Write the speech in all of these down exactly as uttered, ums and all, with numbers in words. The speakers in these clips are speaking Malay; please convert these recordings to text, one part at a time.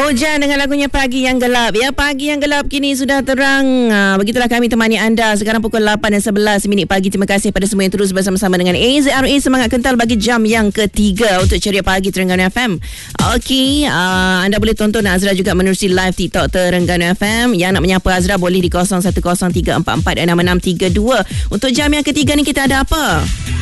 Hujan dengan lagunya Pagi Yang Gelap. Ya, Pagi Yang Gelap kini sudah terang. Ha, begitulah kami temani anda sekarang pukul lapan dan sebelas minit pagi. Terima kasih pada semua yang terus bersama-sama dengan A Z R A Semangat Kental bagi jam yang ketiga untuk Ceria Pagi Terengganu F M. Okey, uh, anda boleh tonton Azra juga menerusi live TikTok Terengganu F M. Yang nak menyapa Azra boleh di kosong satu kosong tiga empat empat enam enam tiga dua. Untuk jam yang ketiga ni kita ada apa?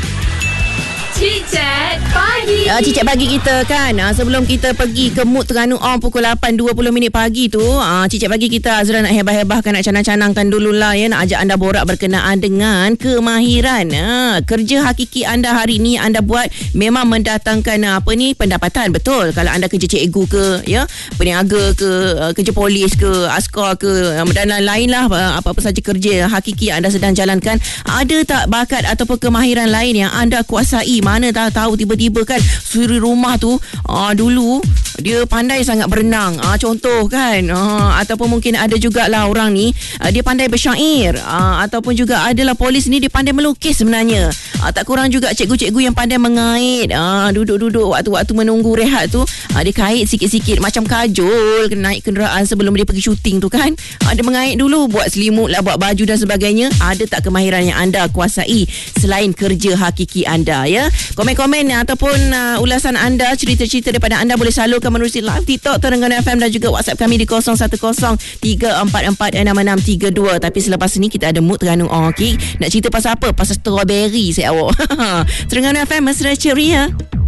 Cicet Pagi. Uh, Cicet Pagi kita kan, uh, sebelum kita pergi ke Mood Terengganu On pukul lapan dua puluh minit pagi tu, uh, Cicet Pagi kita Azra nak hebah-hebahkan, nak canang-canangkan dululah ya, nak ajak anda borak berkenaan dengan kemahiran. Uh, kerja hakiki anda hari ni anda buat memang mendatangkan uh, apa ni pendapatan, betul. Kalau anda kerja cikgu ke, ya, peniaga ke, uh, kerja polis ke, askar ke, uh, dan lain-lain lah, uh, apa-apa saja kerja hakiki anda sedang jalankan, ada tak bakat ataupun kemahiran lain yang anda kuasai? Mana tak tahu tiba-tiba kan suri rumah tu uh, dulu dia pandai sangat berenang, uh, contoh kan, uh, ataupun mungkin ada jugalah orang ni uh, dia pandai bersyair, uh, ataupun juga adalah polis ni dia pandai melukis sebenarnya, uh, tak kurang juga cikgu-cikgu yang pandai mengait, uh, duduk-duduk waktu-waktu menunggu rehat tu, uh, dia kait sikit-sikit macam kajol naik kenderaan sebelum dia pergi syuting tu kan, uh, dia mengait dulu, buat selimut lah, buat baju dan sebagainya. Ada tak kemahiran yang anda kuasai selain kerja hakiki anda, ya? Komen-komen ataupun uh, ulasan anda, cerita-cerita daripada anda boleh salurkan menerusi live TikTok Terengganu F M dan juga WhatsApp kami di kosong satu kosong tiga empat empat enam enam tiga dua. Tapi selepas ni kita ada Mood Terengganu On, okey? Nak cerita pasal apa? Pasal strawberry saya awak. Terengganu F M mesra ceria.